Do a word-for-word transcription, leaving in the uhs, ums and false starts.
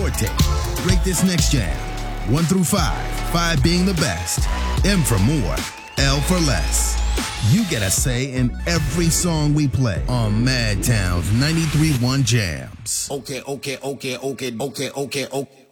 tape. Rate this next jam. One through five. Five being the best. M for more. L for less. You get a say in every song we play on Madtown's ninety-three point one Jams. Okay, okay, okay, okay, okay, okay, okay.